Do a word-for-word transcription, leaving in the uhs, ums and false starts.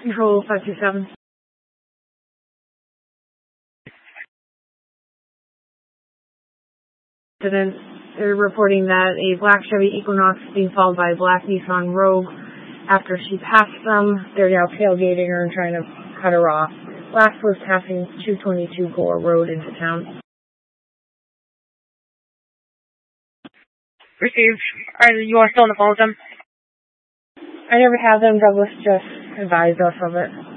Control five two seven. They're reporting that a black Chevy Equinox is being followed by a black Nissan Rogue. After she passed them, they're now tailgating her and trying to cut her off. Last was passing two twenty-two Gore Road into town. Received. Are you are still on the phone with them? I never had them. Douglas just advised us of it.